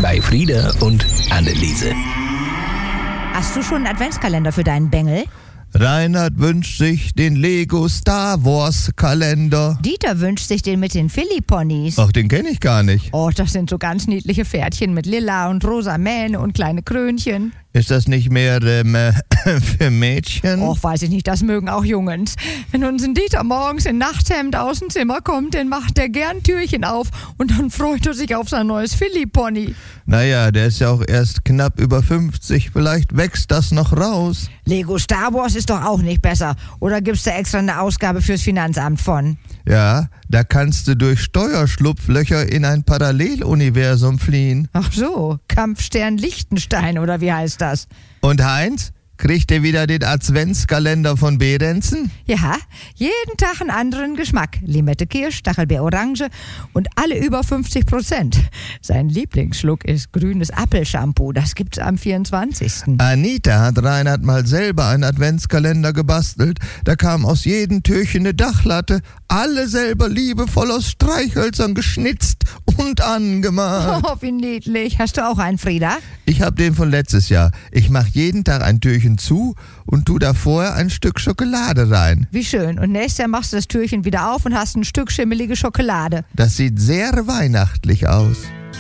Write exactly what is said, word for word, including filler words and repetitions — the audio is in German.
bei Frieda und Anneliese. Hast du schon einen Adventskalender für deinen Bengel? Reinhard wünscht sich den Lego Star Wars Kalender. Dieter wünscht sich den mit den Philly-Ponys. Ach, den kenne ich gar nicht. Oh, das sind so ganz niedliche Pferdchen mit lila und rosa Mähne und kleine Krönchen. Ist das nicht mehr ähm, äh, für Mädchen? Och, weiß ich nicht, das mögen auch Jungens. Wenn unser Dieter morgens in Nachthemd aus dem Zimmer kommt, dann macht er gern Türchen auf und dann freut er sich auf sein neues Philly-Pony. Naja, der ist ja auch erst knapp über fünfzig. Vielleicht wächst das noch raus. Lego Star Wars ist doch auch nicht besser. Oder gibt's da extra eine Ausgabe fürs Finanzamt von? Ja, da kannst du durch Steuerschlupflöcher in ein Paralleluniversum fliehen. Ach so, Kampfstern Liechtenstein oder wie heißt das? Und Heinz, kriegt ihr wieder den Adventskalender von Behrensen? Ja, jeden Tag einen anderen Geschmack. Limette Kirsch, Stachelbeer Orange und alle über fünfzig Prozent. Sein Lieblingsschluck ist grünes Apfelshampoo. Das gibt's am vierundzwanzigsten Anita hat Reinhard mal selber einen Adventskalender gebastelt. Da kam aus jedem Türchen eine Dachlatte. Alle selber liebevoll aus Streichhölzern geschnitzt und angemalt. Oh, wie niedlich. Hast du auch einen, Frieda? Ich hab den von letztes Jahr. Ich mach jeden Tag ein Türchen zu und tu da vorher ein Stück Schokolade rein. Wie schön. Und nächstes Jahr machst du das Türchen wieder auf und hast ein Stück schimmelige Schokolade. Das sieht sehr weihnachtlich aus.